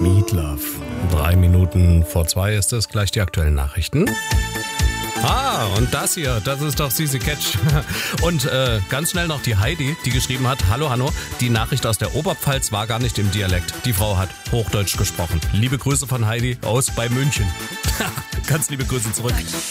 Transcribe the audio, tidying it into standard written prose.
Meatloaf. 3 Minuten vor 2 ist es, gleich die aktuellen Nachrichten. Und das hier, das ist doch Sisi Catch. Und ganz schnell noch die Heidi, die geschrieben hat: Hallo Hanno, die Nachricht aus der Oberpfalz war gar nicht im Dialekt. Die Frau hat Hochdeutsch gesprochen. Liebe Grüße von Heidi aus bei München. Ganz liebe Grüße zurück.